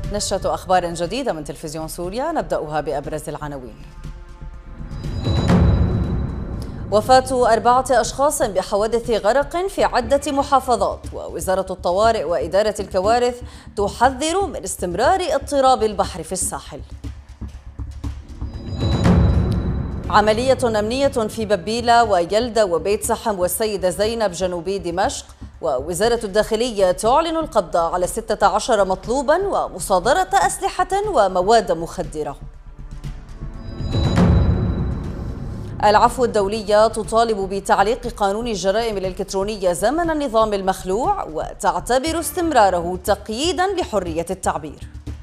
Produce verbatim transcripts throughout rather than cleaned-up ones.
نشرة أخبار جديدة من تلفزيون سوريا، نبدأها بأبرز العناوين. وفاة أربعة أشخاص بحوادث غرق في عدة محافظات، ووزارة الطوارئ وإدارة الكوارث تحذر من استمرار اضطراب البحر في الساحل. عملية أمنية في ببيلة ويلدة وبيت سحم والسيدة زينب جنوبي دمشق، ووزارة الداخلية تعلن القبض على ستة عشر مطلوبا ومصادرة أسلحة ومواد مخدرة. العفو الدولية تطالب بتعليق قانون الجرائم الإلكترونية زمن النظام المخلوع، وتعتبر استمراره تقييدا لحرية التعبير.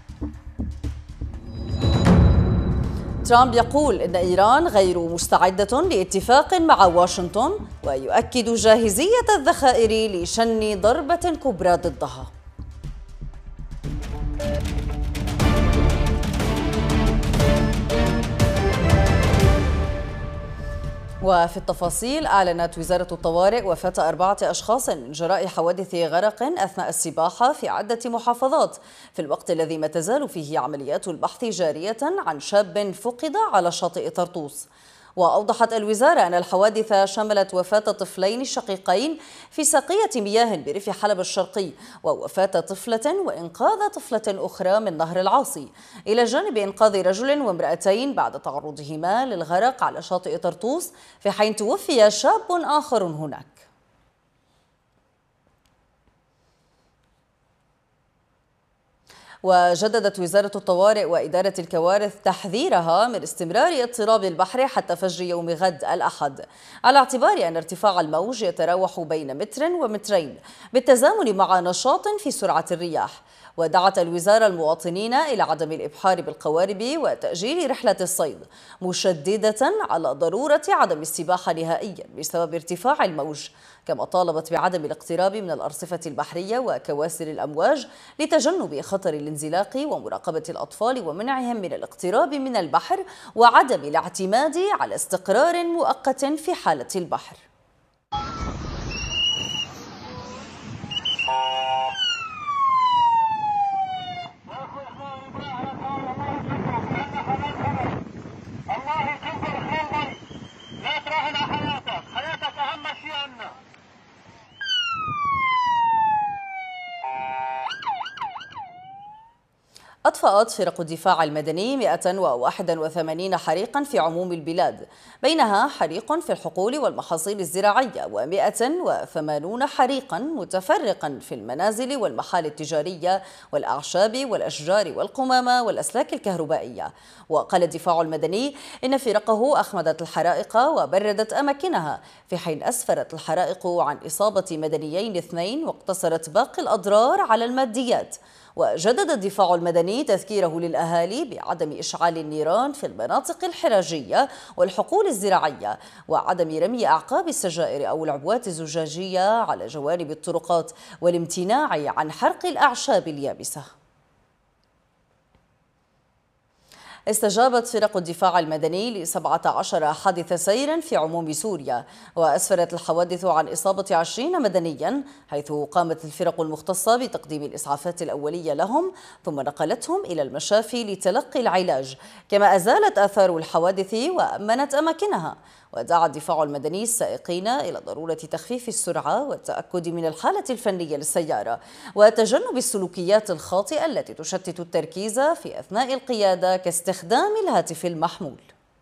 ترامب يقول إن إيران غير مستعدة لاتفاق مع واشنطن، ويؤكد جاهزية الذخائر لشن ضربة كبرى ضدها. وفي التفاصيل، أعلنت وزارة الطوارئ وفاة أربعة أشخاص من جراء حوادث غرق أثناء السباحة في عدة محافظات، في الوقت الذي ما تزال فيه عمليات البحث جارية عن شاب فقد على شاطئ طرطوس. وأوضحت الوزارة أن الحوادث شملت وفاة طفلين شقيقين في سقية مياه بريف حلب الشرقي، ووفاة طفلة وإنقاذ طفلة أخرى من نهر العاصي، إلى جانب إنقاذ رجل وامرأتين بعد تعرضهما للغرق على شاطئ طرطوس، في حين توفي شاب آخر هناك. وجددت وزارة الطوارئ وإدارة الكوارث تحذيرها من استمرار اضطراب البحر حتى فجر يوم غد الأحد، على اعتبار أن ارتفاع الموج يتراوح بين متر ومترين بالتزامن مع نشاط في سرعة الرياح. ودعت الوزارة المواطنين إلى عدم الإبحار بالقوارب وتأجيل رحلة الصيد، مشددة على ضرورة عدم السباحة نهائيا بسبب ارتفاع الموج، كما طالبت بعدم الاقتراب من الأرصفة البحرية وكواسر الأمواج لتجنب خطر الانزلاق ومراقبة الأطفال ومنعهم من الاقتراب من البحر، وعدم الاعتماد على استقرار مؤقت في حالة البحر. أطفأت فرق الدفاع المدني مئة وواحد وثمانين حريقا في عموم البلاد، بينها حريق في الحقول والمحاصيل الزراعية، ومئة وثمانون حريقا متفرقا في المنازل والمحال التجارية والأعشاب والأشجار والقمامة والأسلاك الكهربائية. وقال الدفاع المدني إن فرقه أخمدت الحرائق وبردت أماكنها، في حين أسفرت الحرائق عن إصابة مدنيين اثنين واقتصرت باقي الأضرار على الماديات. وجدد الدفاع المدني تذكيره للأهالي بعدم إشعال النيران في المناطق الحراجية والحقول الزراعية، وعدم رمي أعقاب السجائر أو العبوات الزجاجية على جوانب الطرقات، والامتناع عن حرق الأعشاب اليابسة. استجابت فرق الدفاع المدني لسبعة عشر حادث سير في عموم سوريا، وأسفرت الحوادث عن إصابة عشرين مدنيا، حيث قامت الفرق المختصة بتقديم الإسعافات الأولية لهم ثم نقلتهم إلى المشافي لتلقي العلاج، كما أزالت آثار الحوادث وأمنت أماكنها. ودعا الدفاع المدني السائقين إلى ضرورة تخفيف السرعة والتأكد من الحالة الفنية للسيارة، وتجنب السلوكيات الخاطئة التي تشتت التركيز في أثناء القيادة كاستخدام الهاتف المحمول.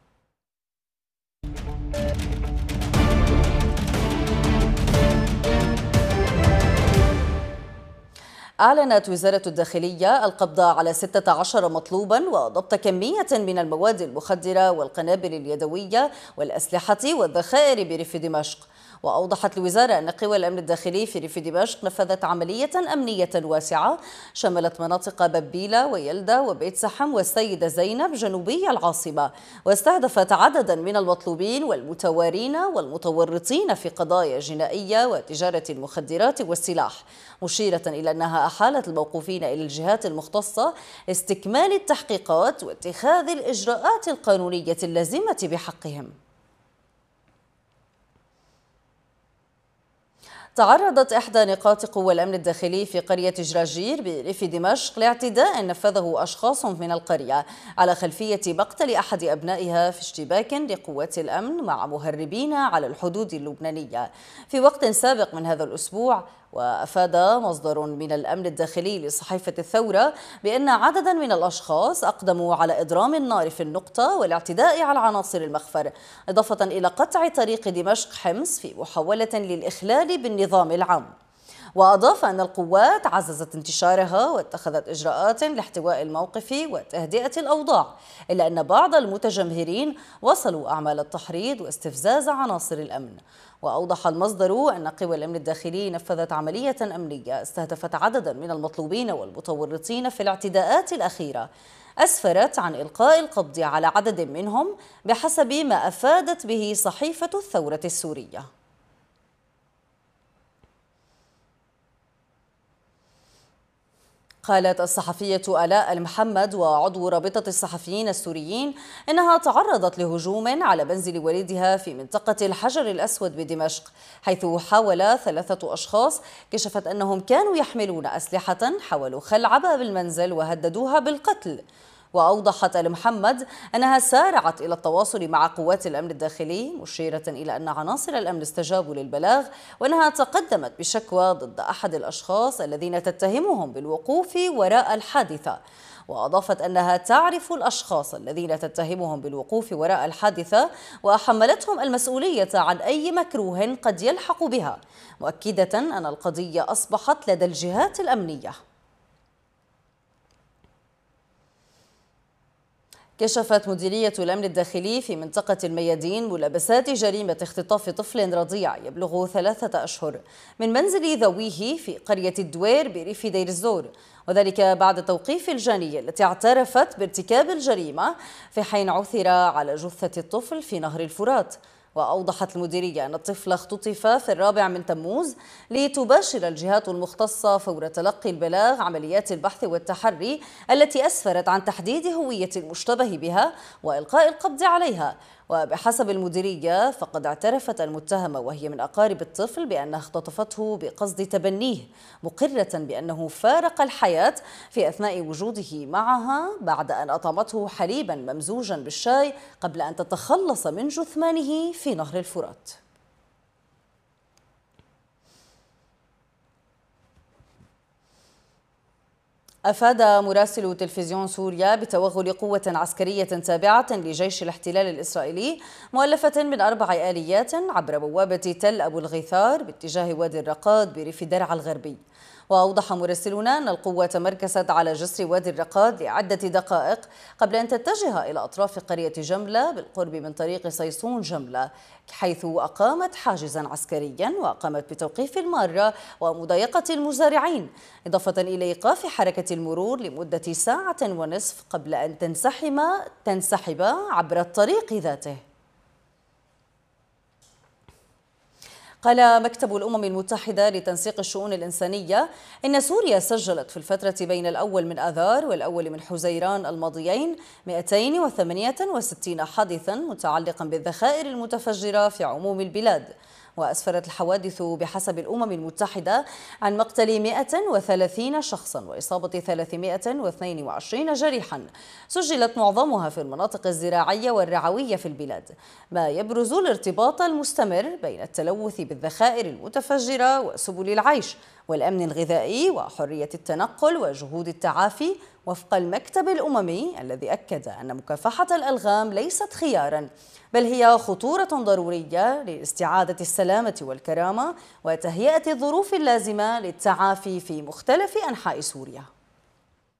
أعلنت وزارة الداخلية القبض على ستة عشر مطلوبا وضبط كمية من المواد المخدرة والقنابل اليدوية والأسلحة والذخائر بريف دمشق. وأوضحت الوزارة أن قوى الأمن الداخلي في ريف دمشق نفذت عملية أمنية واسعة شملت مناطق ببيلة ويلدة وبيت سحم والسيدة زينب جنوبي العاصمة، واستهدفت عددا من المطلوبين والمتوارين والمتورطين في قضايا جنائية وتجارة المخدرات والسلاح، مشيرة إلى أنها أحالت الموقوفين إلى الجهات المختصة لاستكمال التحقيقات واتخاذ الإجراءات القانونية اللازمة بحقهم. تعرضت إحدى نقاط قوى الأمن الداخلي في قرية جراجير بريف دمشق لاعتداء نفذه أشخاص من القرية على خلفية مقتل أحد أبنائها في اشتباك لقوات الأمن مع مهربين على الحدود اللبنانية في وقت سابق من هذا الأسبوع. وأفاد مصدر من الأمن الداخلي لصحيفة الثورة بأن عددا من الأشخاص أقدموا على إضرام النار في النقطة والاعتداء على عناصر المخفر، إضافة إلى قطع طريق دمشق حمص في محاولة للإخلال بالنظام العام. وأضاف أن القوات عززت انتشارها واتخذت إجراءات لاحتواء الموقف وتهدئة الأوضاع، إلا أن بعض المتجمهرين وصلوا أعمال التحريض واستفزاز عناصر الأمن. وأوضح المصدر أن قوى الأمن الداخلي نفذت عملية أمنية استهدفت عددا من المطلوبين والمتورطين في الاعتداءات الأخيرة، أسفرت عن إلقاء القبض على عدد منهم بحسب ما أفادت به صحيفة الثورة السورية. قالت الصحفية آلاء المحمد وعضو رابطة الصحفيين السوريين إنها تعرضت لهجوم على منزل والدها في منطقة الحجر الأسود بدمشق، حيث حاول ثلاثة أشخاص كشفت أنهم كانوا يحملون أسلحة حاولوا خلع باب المنزل وهددوها بالقتل. وأوضحت المحمد أنها سارعت إلى التواصل مع قوات الأمن الداخلي، مشيرة إلى أن عناصر الأمن استجابوا للبلاغ، وأنها تقدمت بشكوى ضد أحد الأشخاص الذين تتهمهم بالوقوف وراء الحادثة. وأضافت أنها تعرف الأشخاص الذين تتهمهم بالوقوف وراء الحادثة وحملتهم المسؤولية عن أي مكروه قد يلحق بها، مؤكدة أن القضية أصبحت لدى الجهات الأمنية. كشفت مديرية الأمن الداخلي في منطقة الميادين ملابسات جريمة اختطاف طفل رضيع يبلغ ثلاثة أشهر من منزل ذويه في قرية الدوير بريف دير الزور، وذلك بعد توقيف الجانية التي اعترفت بارتكاب الجريمة في حين عثر على جثة الطفل في نهر الفرات. وأوضحت المديرية أن الطفل اختطف في الرابع من تموز، لتباشر الجهات المختصة فور تلقي البلاغ عمليات البحث والتحري التي أسفرت عن تحديد هوية المشتبه بها وإلقاء القبض عليها. وبحسب المديرية فقد اعترفت المتهمة وهي من أقارب الطفل بأنها اختطفته بقصد تبنيه، مقرة بأنه فارق الحياة في أثناء وجوده معها بعد أن أطعمته حليبا ممزوجا بالشاي قبل أن تتخلص من جثمانه في نهر الفرات. أفاد مراسل تلفزيون سوريا بتوغل قوة عسكرية تابعة لجيش الاحتلال الإسرائيلي مؤلفة من أربع آليات عبر بوابة تل أبو الغيثار باتجاه وادي الرقاد بريف درعا الغربي. وأوضح مراسلون أن القوة تمركزت على جسر وادي الرقاد لعدة دقائق قبل أن تتجه إلى أطراف قرية جملة بالقرب من طريق صيصون جملة، حيث أقامت حاجزا عسكريا وقامت بتوقيف المارة ومضايقة المزارعين، إضافة إلى إيقاف حركة المرور لمدة ساعة ونصف قبل أن تنسحب تنسحب عبر الطريق ذاته. قال مكتب الأمم المتحدة لتنسيق الشؤون الإنسانية إن سوريا سجلت في الفترة بين الأول من آذار والأول من حزيران الماضيين مئتين وثمانية وستين حادثا متعلقا بالذخائر المتفجرة في عموم البلاد. وأسفرت الحوادث بحسب الأمم المتحدة عن مقتل مئة وثلاثين شخصا وإصابة ثلاثمئة واثنين وعشرين جريحا، سجلت معظمها في المناطق الزراعية والرعوية في البلاد، ما يبرز الارتباط المستمر بين التلوث بالذخائر المتفجرة وسبل العيش والأمن الغذائي وحرية التنقل وجهود التعافي، وفق المكتب الأممي الذي أكد أن مكافحة الألغام ليست خيارا بل هي خطورة ضرورية لاستعادة السلامة والكرامة وتهيئة الظروف اللازمة للتعافي في مختلف أنحاء سوريا.